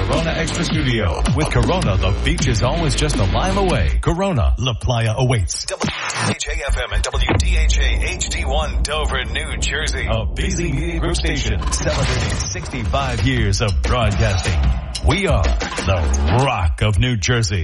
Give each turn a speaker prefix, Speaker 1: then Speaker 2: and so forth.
Speaker 1: Corona Extra Studio. With Corona, the beach is always just a mile away. Corona, La Playa awaits.
Speaker 2: WDHA-FM and WDHA-HD1 Dover, New Jersey.
Speaker 1: A busy media group station celebrating 65 years of broadcasting. We are the Rock of New Jersey.